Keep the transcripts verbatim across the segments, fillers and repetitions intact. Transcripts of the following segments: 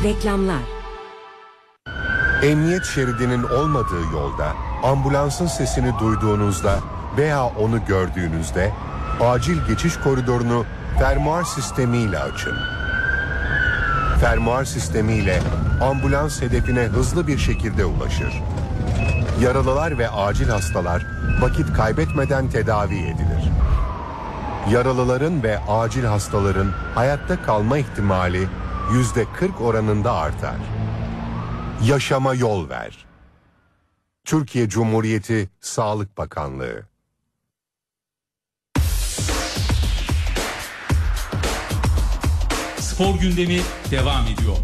Reklamlar. Emniyet şeridinin olmadığı yolda ambulansın sesini duyduğunuzda veya onu gördüğünüzde acil geçiş koridorunu fermuar sistemiyle açın. Fermuar sistemiyle ambulans hedefine hızlı bir şekilde ulaşır. Yaralılar ve acil hastalar vakit kaybetmeden tedavi edilir. Yaralıların ve acil hastaların hayatta kalma ihtimali yüzde kırk oranında artar. Yaşama yol ver. Türkiye Cumhuriyeti Sağlık Bakanlığı. Spor gündemi devam ediyor.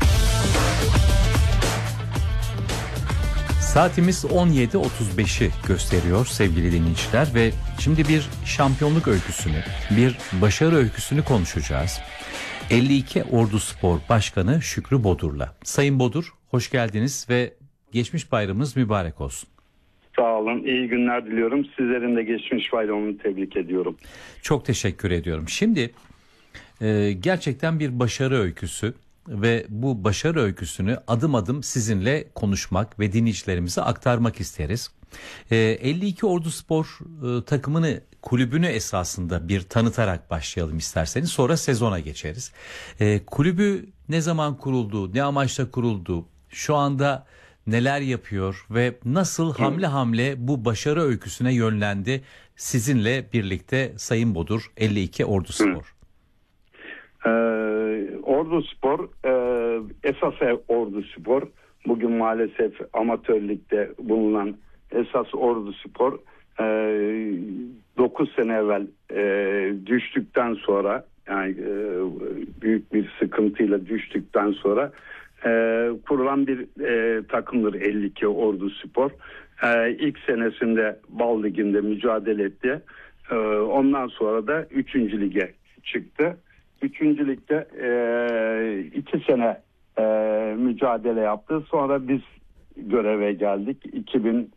Saatimiz on yedi otuz beşi gösteriyor sevgili dinleyiciler ve şimdi bir şampiyonluk öyküsünü, bir başarı öyküsünü konuşacağız. elli iki Orduspor Başkanı Şükrü Bodur'la. Sayın Bodur, hoş geldiniz ve geçmiş bayramınız mübarek olsun. Sağ olun, iyi günler diliyorum. Sizlerin de geçmiş bayramını tebrik ediyorum. Çok teşekkür ediyorum. Şimdi e, gerçekten bir başarı öyküsü. Ve bu başarı öyküsünü adım adım sizinle konuşmak ve dinleyicilerimize aktarmak isteriz. E, elli iki Orduspor e, takımını, kulübünü esasında bir tanıtarak başlayalım isterseniz. Sonra sezona geçeriz. E, kulübü ne zaman kuruldu, ne amaçla kuruldu, şu anda neler yapıyor ve nasıl hamle hamle bu başarı öyküsüne yönlendi sizinle birlikte Sayın Bodur, elli iki Orduspor. Ee, Orduspor, e, esas Orduspor, bugün maalesef amatör ligde bulunan esas Orduspor, e, dokuz sene evvel e, düştükten sonra, yani e, büyük bir sıkıntıyla düştükten sonra e, kurulan bir e, takımdır elli iki Orduspor. E, ilk senesinde Bal Ligi'nde mücadele etti. E, ondan sonra da üçüncü lige çıktı. Üçüncü ligde e, iki sene e, mücadele yaptı. Sonra biz göreve geldik. iki bin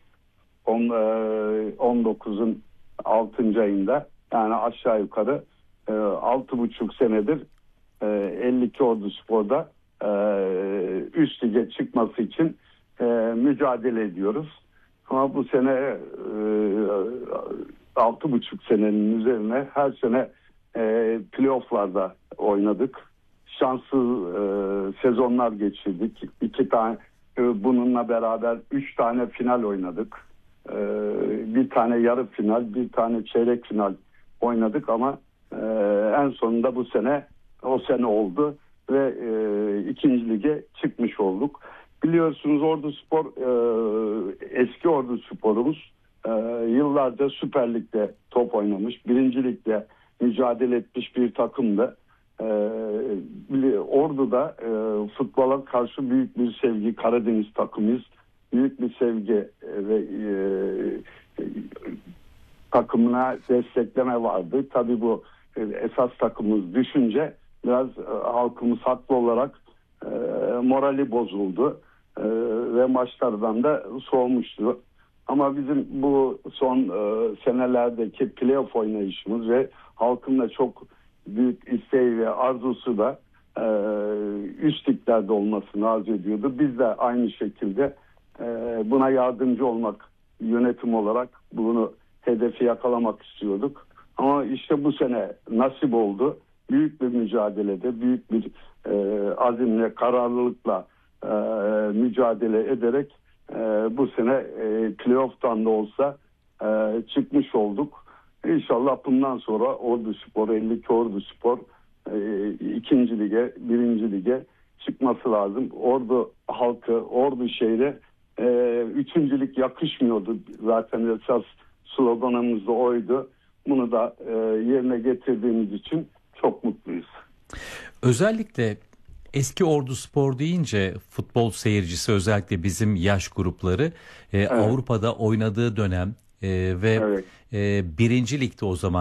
on dokuzun altıncı ayında, yani aşağı yukarı e, altı buçuk senedir e, elli iki Orduspor'da e, üst lige çıkması için e, mücadele ediyoruz. Ama bu sene e, altı buçuk senenin üzerine her sene E, playoff'larda oynadık. Şanssız e, sezonlar geçirdik. İki tane e, bununla beraber üç tane final oynadık. E, bir tane yarı final, bir tane çeyrek final oynadık ama e, en sonunda bu sene o sene oldu ve e, ikinci lige çıkmış olduk. Biliyorsunuz Orduspor e, eski Orduspor'umuz e, yıllarca Süper Lig'de top oynamış. Birinci Lig'de mücadele etmiş bir takımdı. Ee, Ordu'da e, futbola karşı büyük bir sevgi, Karadeniz takımıyız. Büyük bir sevgi e, ve e, e, takımına destekleme vardı. Tabii bu e, esas takımımız düşünce biraz e, halkımız haklı olarak e, morali bozuldu e, ve maçlardan da soğumuştu. Ama bizim bu son e, senelerdeki playoff oynayışımız ve halkın da çok büyük isteği ve arzusu da e, üst liglerde olmasını arzu ediyordu. Biz de aynı şekilde e, buna yardımcı olmak, yönetim olarak bunu hedefi yakalamak istiyorduk. Ama işte bu sene nasip oldu. Büyük bir mücadelede, büyük bir e, azimle, kararlılıkla e, mücadele ederek e, bu sene e, playoff'tan da olsa e, çıkmış olduk. İnşallah bundan sonra Orduspor, elli iki Orduspor e, ikinci lige, birinci lige çıkması lazım. Ordu halkı, Ordu şehri e, üçüncülük yakışmıyordu. Zaten esas sloganımız da oydu. Bunu da e, yerine getirdiğimiz için çok mutluyuz. Özellikle eski Orduspor deyince futbol seyircisi, özellikle bizim yaş grupları e, evet. Avrupa'da oynadığı dönem e, ve evet. e, birinci ligde o zaman